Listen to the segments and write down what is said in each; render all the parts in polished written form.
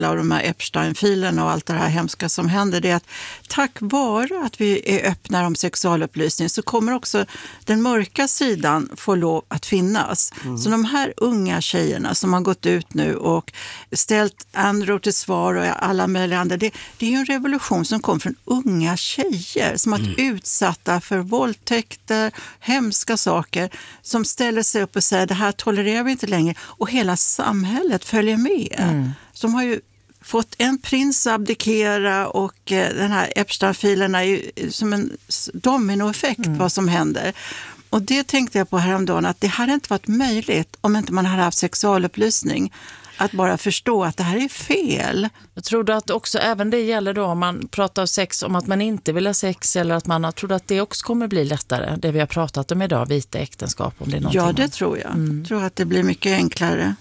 av de här Epstein-filerna och allt det här hemska som händer, det är att tack vare att vi är öppna om sexualupplysning så kommer också den mörka sidan få lov att finnas. Så de här unga tjejerna som har gått ut nu och ställt Andrew till svar och alla möjliga andra, det är ju en revolution som kom från unga tjejer som har utsatta för våldtäkter, hemska saker, som ställer sig upp och säger det här tolererar vi inte längre, och hela samhället följer med. De har ju fått en prins abdikera och den här Epstein-filen är ju som en dominoeffekt vad som händer. Och det tänkte jag på häromdagen, att det hade inte varit möjligt om inte man hade haft sexualupplysning. Att bara förstå att det här är fel. Jag tror att också även det gäller då om man pratar om sex, om att man inte vill ha sex, eller att man tror att det också kommer bli lättare. Det vi har pratat om idag, vita äktenskap, om det är någonting. Ja, det tror jag. Jag tror att det blir mycket enklare.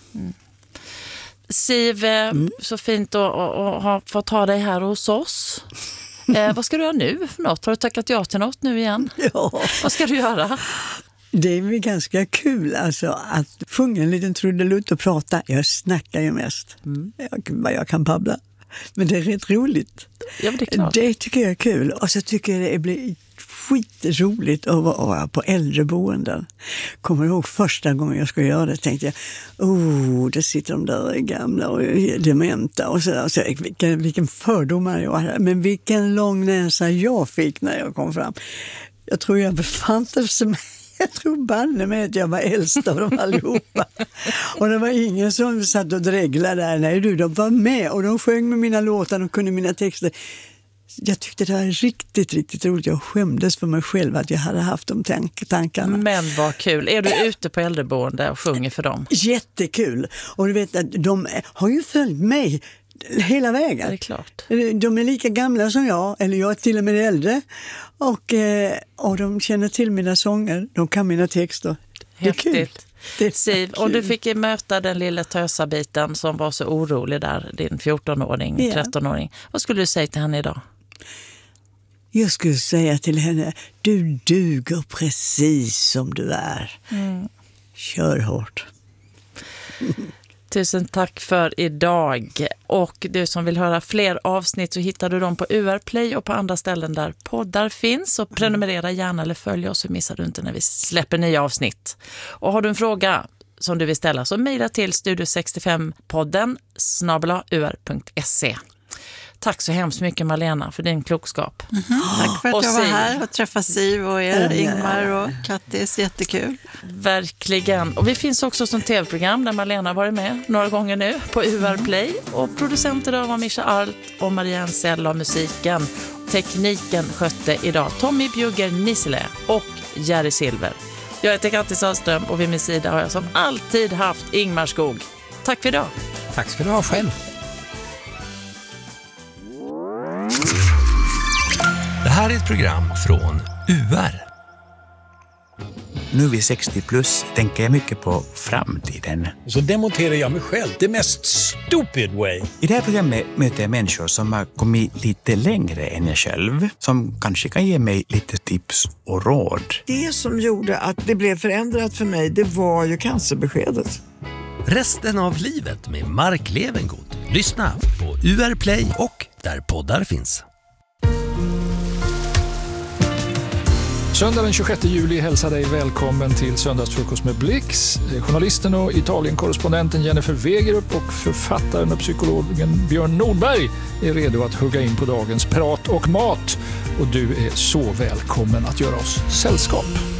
Siv, så fint att ha fått ha dig här hos oss. Vad ska du göra nu för något? Har du tackat ja till något nu igen? Ja. Vad ska du göra? Det är ganska kul alltså, att sjunga en liten trudelutt och prata. Jag snackar ju mest. Vad jag kan babbla. Men det är rätt roligt. Ja, det är klart. Det tycker jag är kul. Och så tycker jag det blir skitroligt att vara på äldreboenden. Kommer ihåg första gången jag skulle göra det, tänkte jag, det sitter de där gamla och dementa och så vilken fördomar jag hade. Men vilken lång näsa jag fick när jag kom fram. Jag tror jag befann mig. Jag tror banne med att jag var äldst av dem allihopa. Och det var ingen som satt och dreglade där. Nej du, de var med och de sjöng med mina låtar, de kunde mina texter. Jag tyckte det var riktigt, riktigt roligt. Jag skämdes för mig själv att jag hade haft de tankarna. Men vad kul. Är du ute på äldreboende och sjunger för dem? Jättekul. Och du vet att de har ju följt mig hela vägen. Det är klart. De är lika gamla som jag, eller jag är till och med äldre. Och de känner till mina sånger, de kan mina texter. Häftigt. Det är Siv, och du fick möta den lilla tösabiten som var så orolig där, din 14-åring, 13-åring. Vad skulle du säga till henne idag? Jag skulle säga till henne, du duger precis som du är. Kör hårt. Tusen tack för idag. Och du som vill höra fler avsnitt så hittar du dem på UR Play och på andra ställen där poddar finns. Och prenumerera gärna eller följ oss så missar du inte när vi släpper nya avsnitt. Och har du en fråga som du vill ställa så mejla till studio65podden@ur.se. Tack så hemskt mycket Malena för din klokskap. Tack för att jag var här och träffade Siv och er, Ingmar och Kattis. Jättekul. Verkligen. Och vi finns också som tv-program där Malena har varit med några gånger nu på UR Play. Och producenter var Mischa Arlt och Maria Ansell av musiken. Tekniken skötte idag Tommy Bjugger Nisele och Jerry Silver. Jag heter Kattis Sandström och vid min sida har jag som alltid haft Ingmar Skog. Tack för idag. Tack ska du ha själv. Det här är ett program från UR. Nu vid 60 plus tänker jag mycket på framtiden. Så demonterar jag mig själv, the mest stupid way. I det här programmet möter jag människor som har kommit lite längre än jag själv. Som kanske kan ge mig lite tips och råd. Det som gjorde att det blev förändrat för mig, det var ju cancerbeskedet. Resten av livet med Mark Levengood. Lyssna på UR Play och där poddar finns. Söndag den 26 juli hälsar dig välkommen till Söndagsfrukost med Blix. Journalisten och Italien-korrespondenten Jennifer Wegerup och författaren och psykologen Björn Nordberg är redo att hugga in på dagens prat och mat. Och du är så välkommen att göra oss sällskap.